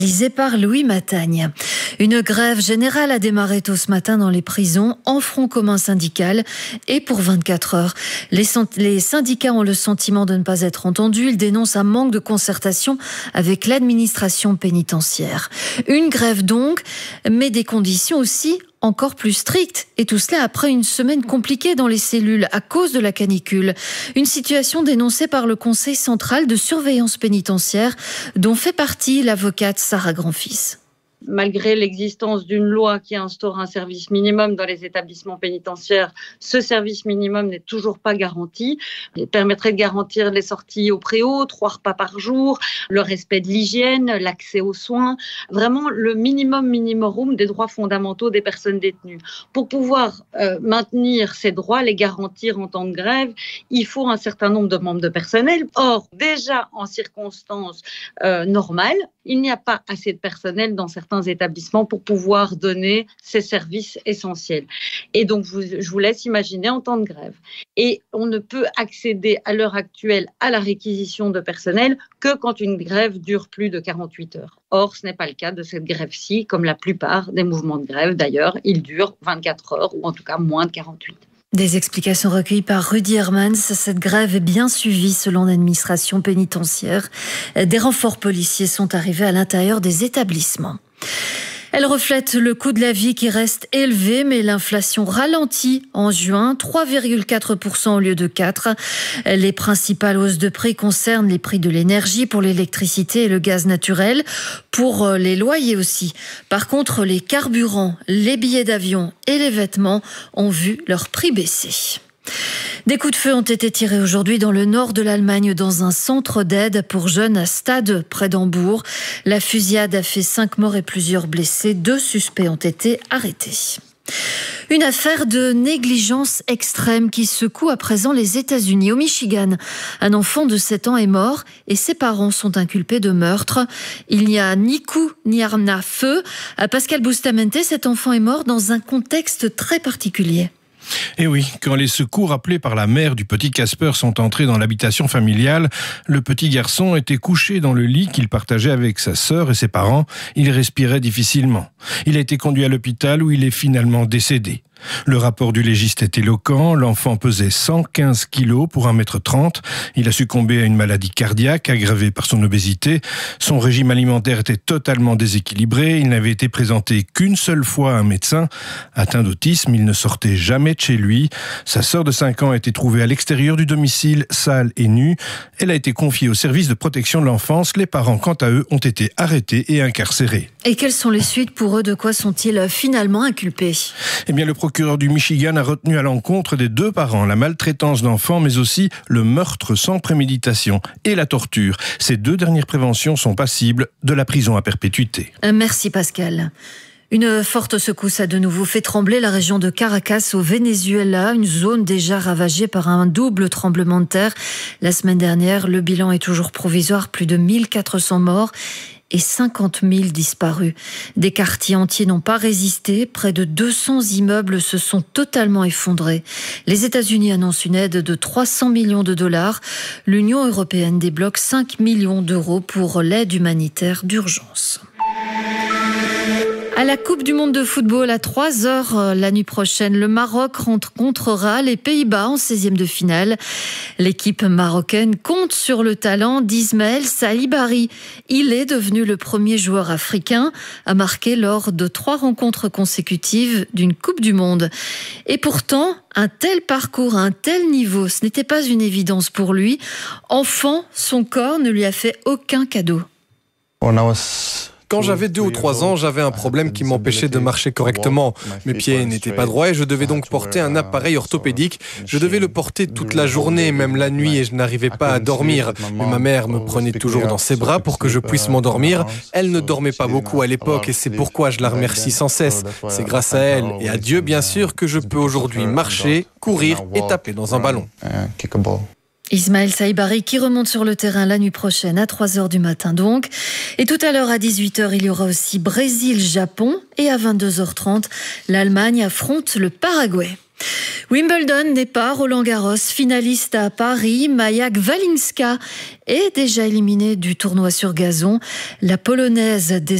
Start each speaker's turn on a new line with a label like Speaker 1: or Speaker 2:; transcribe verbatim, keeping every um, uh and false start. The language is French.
Speaker 1: Lisé par Louis Matagne. Une grève générale a démarré tôt ce matin dans les prisons, en front commun syndical et pour vingt-quatre heures. Les, les syndicats ont le sentiment de ne pas être entendus. Ils dénoncent un manque de concertation avec l'administration pénitentiaire. Une grève donc, mais des conditions aussi encore plus strictes. Et tout cela après une semaine compliquée dans les cellules à cause de la canicule. Une situation dénoncée par le Conseil central de surveillance pénitentiaire dont fait partie l'avocate Sarah Grandfils.
Speaker 2: Malgré l'existence d'une loi qui instaure un service minimum dans les établissements pénitentiaires, ce service minimum n'est toujours pas garanti. Il permettrait de garantir les sorties au préau, trois repas par jour, le respect de l'hygiène, l'accès aux soins, vraiment le minimum minimorum des droits fondamentaux des personnes détenues. Pour pouvoir euh, maintenir ces droits, les garantir en temps de grève, il faut un certain nombre de membres de personnel. Or, déjà en circonstances euh, normales, il n'y a pas assez de personnel dans certains établissements pour pouvoir donner ces services essentiels. Et donc, je vous, je vous laisse imaginer en temps de grève. Et on ne peut accéder à l'heure actuelle à la réquisition de personnel que quand une grève dure plus de quarante-huit heures. Or, ce n'est pas le cas de cette grève-ci, comme la plupart des mouvements de grève. D'ailleurs, ils durent vingt-quatre heures ou en tout cas moins de quarante-huit.
Speaker 1: Des explications recueillies par Rudy Hermans. Cette grève est bien suivie selon l'administration pénitentiaire. Des renforts policiers sont arrivés à l'intérieur des établissements. Elle reflète le coût de la vie qui reste élevé, mais l'inflation ralentit en juin, trois virgule quatre pour cent au lieu de quatre. Les principales hausses de prix concernent les prix de l'énergie pour l'électricité et le gaz naturel, pour les loyers aussi. Par contre, les carburants, les billets d'avion et les vêtements ont vu leur prix baisser. Des coups de feu ont été tirés aujourd'hui dans le nord de l'Allemagne dans un centre d'aide pour jeunes à Stade, près d'Hambourg. La fusillade a fait cinq morts et plusieurs blessés. Deux suspects ont été arrêtés. Une affaire de négligence extrême qui secoue à présent les États-Unis. Au Michigan, un enfant de sept ans est mort et ses parents sont inculpés de meurtre. Il n'y a ni coup ni arme à feu. À Pascal Bustamante, cet enfant est mort dans un contexte très particulier.
Speaker 3: Et oui, quand les secours appelés par la mère du petit Casper sont entrés dans l'habitation familiale, le petit garçon était couché dans le lit qu'il partageait avec sa sœur et ses parents. Il respirait difficilement. Il a été conduit à l'hôpital où il est finalement décédé. Le rapport du légiste est éloquent. L'enfant pesait cent quinze kilos pour un mètre trente. Il a succombé à une maladie cardiaque aggravée par son obésité. Son régime alimentaire était totalement déséquilibré. Il n'avait été présenté qu'une seule fois à un médecin. Atteint d'autisme, il ne sortait jamais de chez lui. Sa sœur de cinq ans a été trouvée à l'extérieur du domicile, sale et nue. Elle a été confiée au service de protection de l'enfance. Les parents, quant à eux, ont été arrêtés et incarcérés.
Speaker 1: Et quelles sont les suites pour eux? De quoi sont-ils finalement inculpés?
Speaker 3: Eh bien, le procureur Le procureur du Michigan a retenu à l'encontre des deux parents la maltraitance d'enfants, mais aussi le meurtre sans préméditation et la torture. Ces deux dernières préventions sont passibles de la prison à perpétuité.
Speaker 1: Merci Pascal. Une forte secousse a de nouveau fait trembler la région de Caracas au Venezuela, une zone déjà ravagée par un double tremblement de terre. La semaine dernière, le bilan est toujours provisoire, plus de mille quatre cents morts et cinquante mille disparus. Des quartiers entiers n'ont pas résisté. Près de deux cents immeubles se sont totalement effondrés. Les États-Unis annoncent une aide de trois cents millions de dollars. L'Union européenne débloque cinq millions d'euros pour l'aide humanitaire d'urgence. À la Coupe du monde de football, à trois heures la nuit prochaine, le Maroc rencontrera les Pays-Bas en seizième de finale. L'équipe marocaine compte sur le talent d'Ismaël Saïbari. Il est devenu le premier joueur africain à marquer lors de trois rencontres consécutives d'une Coupe du monde. Et pourtant, un tel parcours, un tel niveau, ce n'était pas une évidence pour lui. Enfant, son corps ne lui a fait aucun cadeau.
Speaker 4: Quand j'avais deux ou trois ans, j'avais un problème qui m'empêchait de marcher correctement. Mes pieds n'étaient pas droits et je devais donc porter un appareil orthopédique. Je devais le porter toute la journée, même la nuit, et je n'arrivais pas à dormir. Mais ma mère me prenait toujours dans ses bras pour que je puisse m'endormir. Elle ne dormait pas beaucoup à l'époque et c'est pourquoi je la remercie sans cesse. C'est grâce à elle et à Dieu, bien sûr, que je peux aujourd'hui marcher, courir et taper dans un ballon.
Speaker 1: Ismaël Saïbari qui remonte sur le terrain la nuit prochaine à trois heures du matin donc. Et tout à l'heure à dix-huit heures, il y aura aussi Brésil-Japon et à vingt-deux heures trente, l'Allemagne affronte le Paraguay. Wimbledon n'est pas Roland-Garros. Finaliste à Paris, Maja Gwalinska est déjà éliminée du tournoi sur gazon. La Polonaise des